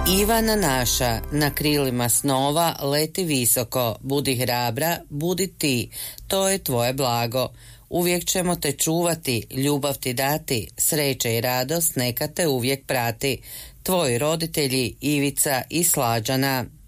Ivana naša, na krilima snova leti visoko, budi hrabra, budi ti, to je tvoje blago. Uvijek ćemo te čuvati, ljubav ti dati, sreće i radost neka te uvijek prati. Tvoji roditelji Ivica i Slađana.